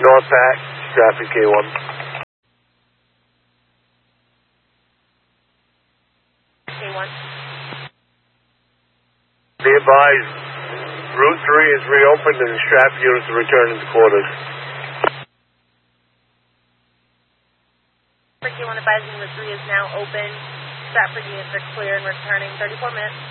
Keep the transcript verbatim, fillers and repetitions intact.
North Pack, traffic K one. K one. Be advised, Route three is reopened and strap units are returning to quarters. K one advising Route three is now open. Stratford units are clear and returning. thirty-four minutes.